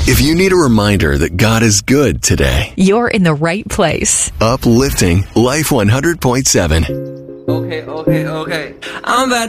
If you need a reminder that God is good today, you're in the right place. Uplifting Life 100.7. Okay. I'm back.